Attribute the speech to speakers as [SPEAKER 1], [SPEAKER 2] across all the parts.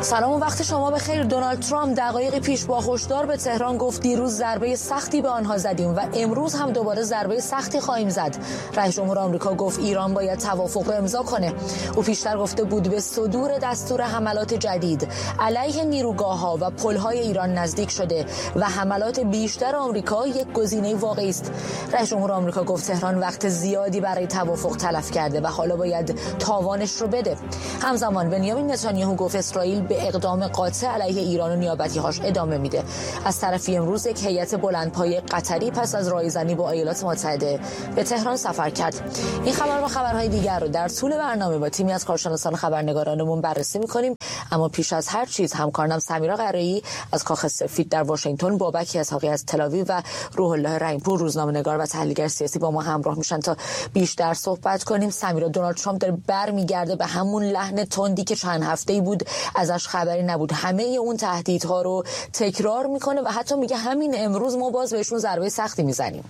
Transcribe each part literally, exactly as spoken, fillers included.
[SPEAKER 1] سلام و وقت شما بخیر. دونالد ترامپ دقایقی پیش با هشدار به تهران گفت دیروز ضربه سختی به آنها زدیم و امروز هم دوباره ضربه سختی خواهیم زد. رئیس جمهور آمریکا گفت ایران باید توافق را امضا کنه. او پیشتر گفته بود به صدور دستور حملات جدید علیه نیروگاه‌ها و پل‌های ایران نزدیک شده و حملات بیشتر آمریکا یک گزینه واقعی است. رئیس جمهور آمریکا گفت تهران وقت زیادی برای توافق تلف کرده و حالا باید تاوانش رو بده. همزمان بنیامین نتانیاهو گفت اسرائیل به اقدام قاطع علیه ایران و نیابتی‌هاش ادامه میده. از طرفی امروز یک هیئت بلندپایه قطری پس از رایزنی با ایالات متحده به تهران سفر کرد. این خبر و خبرهای دیگر رو در طول برنامه با تیمی از کارشناسان خبرنگارانمون بررسی می‌کنیم. اما پیش از هر چیز همکارم سمیرا قرایی از کاخ سفید در واشنگتن، بابک اسحاقی از تل‌آویو و روح الله رحیم‌پور روزنامه‌نگار و تحلیلگر سیاسی با ما همراه میشن تا بیشتر صحبت کنیم. سمیرا، دونالد ترامپ داره برمیگرده به همون لحن تندی که چند هفته‌ای بود ازش خبری نبود. همه اون تهدیدها رو تکرار میکنه و حتی میگه همین امروز ما باز بهشون ضربه سختی میزنیم.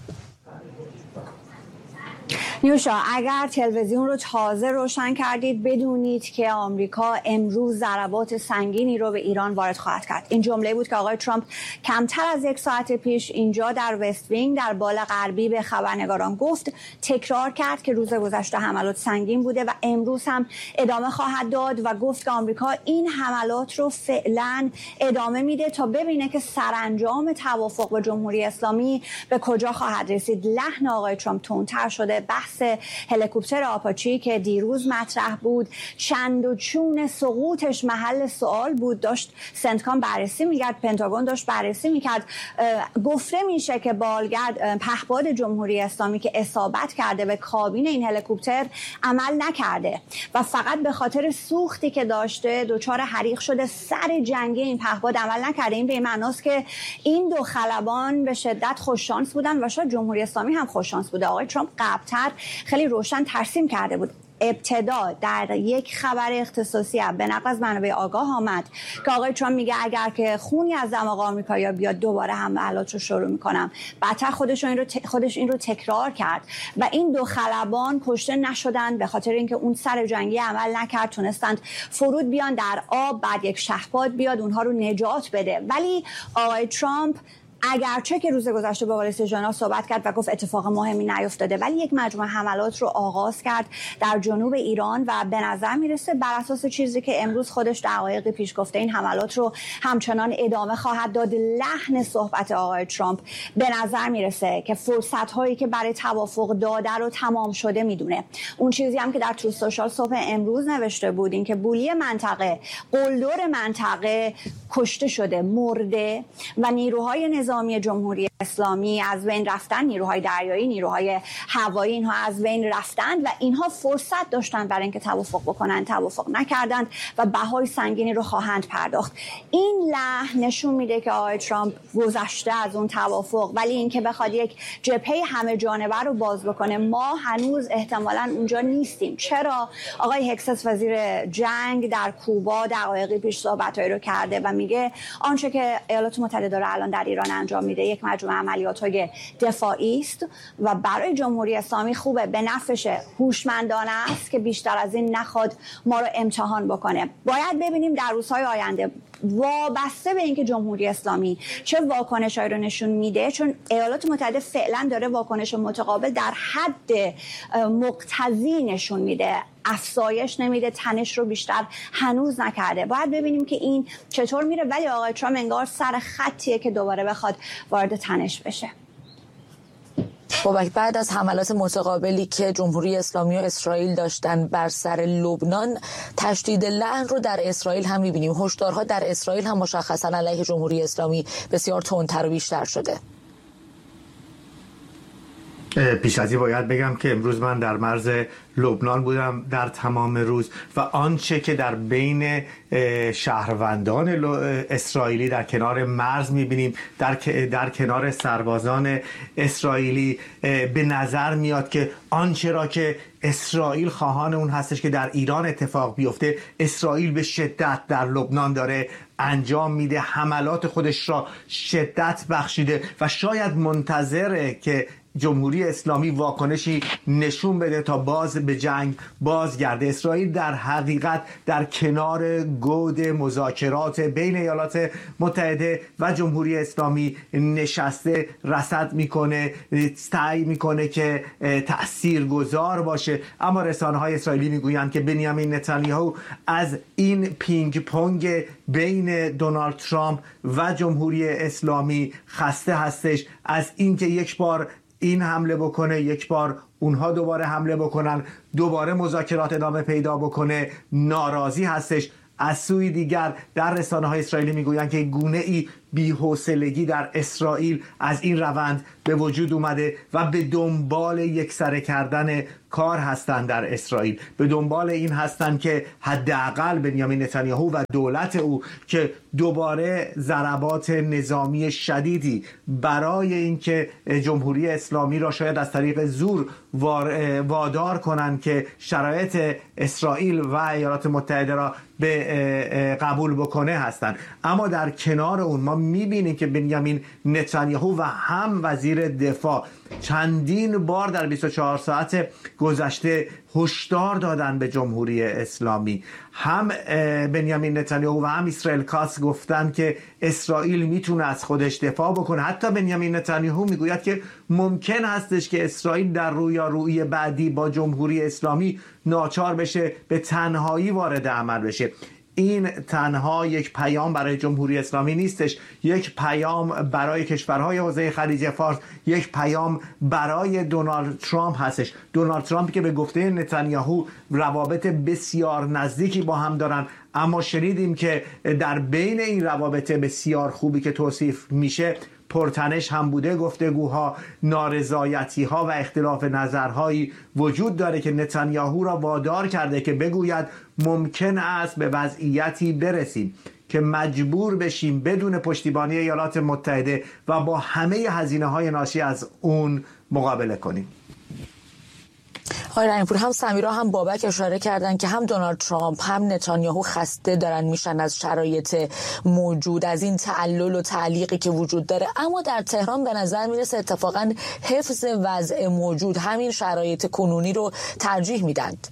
[SPEAKER 2] نیوشا، اگر تلویزیون رو تازه روشن کردید بدونید که آمریکا امروز ضربات سنگینی رو به ایران وارد خواهد کرد. این جمله بود که آقای ترامپ کمتر از یک ساعت پیش اینجا در وست وینگ در بال غربی به خبرنگاران گفت. تکرار کرد که روز گذشته حملات سنگین بوده و امروز هم ادامه خواهد داد و گفت که آمریکا این حملات رو فعلا ادامه میده تا ببینه که سرانجام توافق با جمهوری اسلامی به کجا خواهد رسید. لحن آقای ترامپ تندتر شده. بحث هلیکوپتر آپاچی که دیروز مطرح بود، چند و چون سقوطش محل سوال بود. داشت سنتکام بررسی میکرد، پنتاگون داشت بررسی میکرد. گفته میشه که بالگرد پهپاد جمهوری اسلامی که اصابت کرده به کابین این هلیکوپتر عمل نکرده و فقط به خاطر سوختی که داشته دچار حریق شده. سر جنگی این پهپاد عمل نکرده. این به معناست که این دو خلبان به شدت خوششانس بودن و شاید جمهوری اسلامی هم خوششانس بوده. آقای ترامپ قبلتر خیلی روشن ترسیم کرده بود. ابتدا در یک خبر اختصاصی به نقل از منابع آگاه آمد که آقای ترامپ میگه اگر که خونی از دماغ آمریکایی‌ها بیاد دوباره حملات رو شروع میکنم. بعدتر خودش این رو ت... خودش این رو تکرار کرد و این دو خلبان کشته نشدند به خاطر اینکه اون سر جنگی عمل نکرد. تونستند فرود بیان در آب، بعد یک شهپاد بیاد اونها رو نجات بده. ولی آقای ترامپ اگرچه که روز گذشته با رئیس جمهور صحبت کرد و گفت اتفاق مهمی نیفتاده، ولی یک مجموعه حملات رو آغاز کرد در جنوب ایران و به نظر میرسه بر اساس چیزی که امروز خودش دقایق پیش گفته این حملات رو همچنان ادامه خواهد داد. لحن صحبت آقای ترامپ به نظر میرسه که فرصت هایی که برای توافق داده رو تمام شده میدونه. اون چیزی هم که در تروث سوشال صبح امروز نوشته بود این که بولی منطقه، قلدر منطقه کشته شده، مرده و نیروهای نظامی جمهوری اسلامی از بین رفتن، نیروهای دریایی، نیروهای هوایی، اینها از بین رفتن و اینها فرصت داشتن برای اینکه توافق بکنن، توافق نکردند و بهای سنگینی رو خواهند پرداخت. این لحن نشون میده که آقای ترامپ گذشته از اون توافق، ولی اینکه بخواد یک جبهه همه جانبه رو باز بکنه ما هنوز احتمالاً اونجا نیستیم. چرا؟ آقای هکسس وزیر جنگ در کوبا دقایقی پیش صحبتایی رو کرده و میگه آنچه که ایالات متحده داره الان در ایران انجام میده یک مجموعه عملیات‌های دفاعی است و برای جمهوری اسلامی خوبه، به نفعشه، هوشمندانه است که بیشتر از این نخواد ما رو امتحان بکنه. باید ببینیم در روزهای آینده وابسته به اینکه جمهوری اسلامی چه واکنشایی رو نشون میده، چون ایالات متحده فعلا داره واکنش متقابل در حد مقتضی نشون میده، افزایش نمیده، تنش رو بیشتر هنوز نکرده. باید ببینیم که این چطور میره، ولی آقای ترامپ انگار سر خطیه که دوباره بخواد وارد تنش بشه.
[SPEAKER 1] بابک، بعد از حملات متقابلی که جمهوری اسلامی و اسرائیل داشتن بر سر لبنان، تشدید لحن رو در اسرائیل هم می‌بینیم. هشدارها در اسرائیل هم مشخصاً علیه جمهوری اسلامی بسیار تندتر و بیشتر شده.
[SPEAKER 3] پیش از این باید بگم که امروز من در مرز لبنان بودم در تمام روز و آنچه که در بین شهروندان اسرائیلی در کنار مرز میبینیم، در در کنار سربازان اسرائیلی، به نظر میاد که آنچه را که اسرائیل خواهان اون هستش که در ایران اتفاق بیفته، اسرائیل به شدت در لبنان داره انجام میده، حملات خودش را شدت بخشیده و شاید منتظره که جمهوری اسلامی واکنشی نشون بده تا باز به جنگ بازگرده. اسرائیل در حقیقت در کنار گود مذاکرات بین ایالات متحده و جمهوری اسلامی نشسته، رصد میکنه، سعی میکنه که تاثیرگذار باشه. اما رسانه‌های اسرائیلی میگویند که بنیامین نتانیاهو از این پینگ پونگ بین دونالد ترامپ و جمهوری اسلامی خسته هستش، از اینکه یک بار این حمله بکنه، یک بار اونها دوباره حمله بکنن، دوباره مذاکرات ادامه پیدا بکنه، ناراضی هستش. از سوی دیگر در رسانه‌های اسرائیلی میگویند که گونه ای بی‌حوصلگی در اسرائیل از این روند به وجود اومده و به دنبال یکسره کردن کار هستند. در اسرائیل به دنبال این هستند که حداقل بنیامین نتانیاهو و دولت او که دوباره ضربات نظامی شدیدی برای اینکه جمهوری اسلامی را شاید از طریق زور وادار کنند که شرایط اسرائیل و ایالات متحده را به قبول بکنه هستند. اما در کنار اون ما میبینیم که بنیامین نتانیاهو و هم وزیر دفاع چندین بار در بیست و چهار ساعت گذشته هشدار دادن به جمهوری اسلامی. هم بنیامین نتانیاهو و هم اسرائیل کاتس گفتن که اسرائیل میتونه از خودش دفاع بکنه. حتی بنیامین نتانیاهو میگوید که ممکن هستش که اسرائیل در رویارویی بعدی با جمهوری اسلامی ناچار بشه به تنهایی وارد عمل بشه. این تنها یک پیام برای جمهوری اسلامی نیستش، یک پیام برای کشورهای حوزه خلیج فارس، یک پیام برای دونالد ترامپ هستش. دونالد ترامپ که به گفته نتانیاهو روابط بسیار نزدیکی با هم دارن، اما شنیدیم که در بین این روابط بسیار خوبی که توصیف میشه پرتنش هم بوده، گفتگوها، نارضایتی ها و اختلاف نظرهایی وجود داره که نتانیاهو را وادار کرده که بگوید ممکن است به وضعیتی برسیم که مجبور بشیم بدون پشتیبانی ایالات متحده و با همه هزینه های ناشی از اون مقابله کنیم.
[SPEAKER 1] آقای رحیم‌پور، هم سمیرا هم بابک اشاره کردن که هم دونالد ترامپ هم نتانیاهو خسته دارن میشن از شرایط موجود، از این تعلل و تعلیقی که وجود داره. اما در تهران به نظر میرسه اتفاقا حفظ وضع موجود، همین شرایط کنونی رو ترجیح میدند.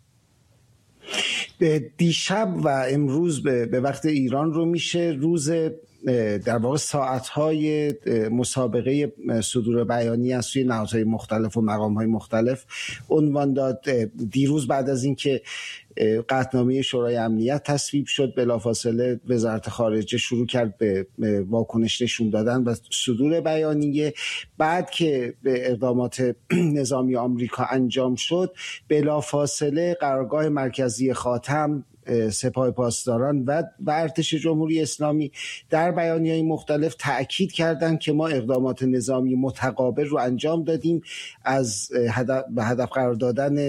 [SPEAKER 4] دیشب و امروز به وقت ایران رو میشه روز در واقع ساعتهای مسابقه صدور بیانیه از سوی نهادهای مختلف و مقامهای مختلف عنوان داد. دیروز بعد از اینکه قطعنامه شورای امنیت تصویب شد، بلافاصله وزارت خارجه شروع کرد به واکنش نشون دادن و صدور بیانیه. بعد که به اقدامات نظامی آمریکا انجام شد، بلافاصله قرارگاه مرکزی خاتم، سپاه پاسداران و ارتش جمهوری اسلامی در بیانیه‌های مختلف تأکید کردند که ما اقدامات نظامی متقابل رو انجام دادیم از هدف به هدف قرار دادن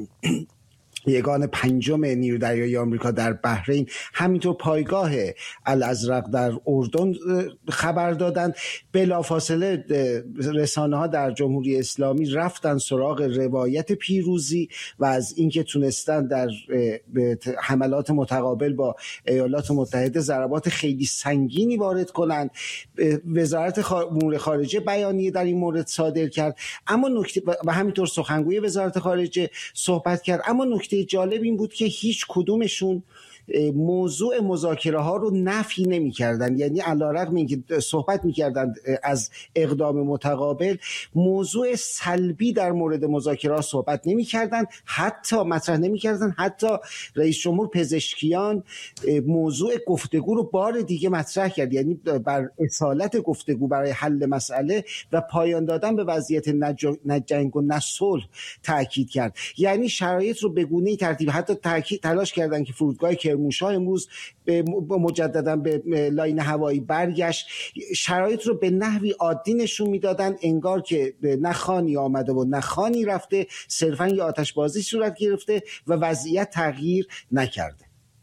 [SPEAKER 4] یگان پنجم نیروی دریایی آمریکا در بحرین، همینطور پایگاه الازرق در اردن خبر دادند. بلافاصله رسانه ها در جمهوری اسلامی رفتن سراغ روایت پیروزی و از اینکه تونستن در حملات متقابل با ایالات متحده ضربات خیلی سنگینی وارد کنند. وزارت امور خارجه بیانیه در این مورد صادر کرد، اما نکته و همینطور سخنگوی وزارت خارجه صحبت کرد. اما نکته جالب این بود که هیچ کدومشون موضوع مذاکره ها رو نفی نمی کردن. یعنی علیرغم اینکه صحبت می کردن از اقدام متقابل، موضوع سلبی در مورد مذاکره ها صحبت نمی کردن، حتی مطرح نمی کردن. حتی رئیس جمهور پزشکیان موضوع گفتگو رو بار دیگه مطرح کرد، یعنی بر اصالت گفتگو برای حل مسئله و پایان دادن به وضعیت نه جنگ و نه صلح تاکید کرد. یعنی شرایط رو به گونه‌ای ترتیب، حتی تاکید تلاش کردن که فرودگاه کرمانشاه امروز به مجددا به لاین هوایی برگشت. شرایط رو به نحوی عادی نشون میدادن، انگار که نه خانی آمده و نه خانی رفته، صرفا یه آتش بازی صورت گرفته و وضعیت تغییر نکرده.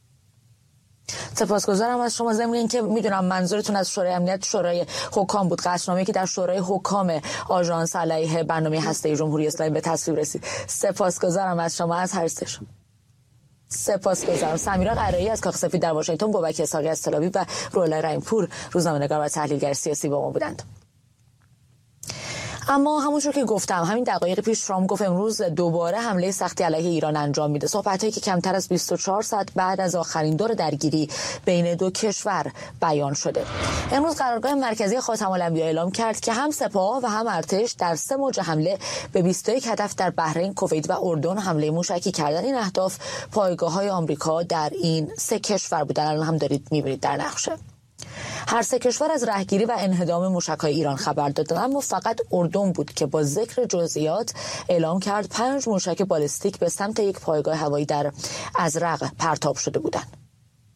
[SPEAKER 1] سپاسگزارم از شما. ضمن اینکه میدونم منظورتون از شورای امنیت شورای حکام بود، قطعنامه‌ای که در شورای حکام آژانس علیه برنامه هسته‌ای جمهوری اسلامی به تصویب رسید. سپاسگزارم از شما، از هر سه شما. سپاسگزارم. سمیرا قرایی از کاخ سفید در واشنگتن، بابک اسحاقی از تل آویو و رولا رحیم‌پور روزنامه‌نگار و تحلیلگر سیاسی با ما بودند. اما همونطور که گفتم همین دقایق پیش ترامپ گفت امروز دوباره حمله سختی علیه ایران انجام میده. صحبتایی که کمتر از بیست و چهار ساعت بعد از آخرین دور درگیری بین دو کشور بیان شده. امروز قرارگاه مرکزی خاتم الانبیا اعلام کرد که هم سپاه و هم ارتش در سه موج حمله به بیست و یک هدف در بحرین، کویت و اردن حمله موشکی کردن. این اهداف پایگاه‌های آمریکا در این سه کشور بودن. الان هم دارید می‌بینید در نقشه. هر سه کشور از رهگیری و انهدام موشک‌های ایران خبر دادند، اما فقط اردن بود که با ذکر جزئیات اعلام کرد پنج موشک بالستیک به سمت یک پایگاه هوایی در ازرق پرتاب شده بودند.